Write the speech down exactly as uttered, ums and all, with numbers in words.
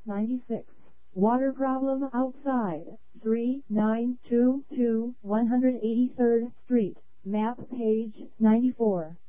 ninety-six. Water problem outside. three nine two two one hundred eighty-third Street. Map page ninety-four.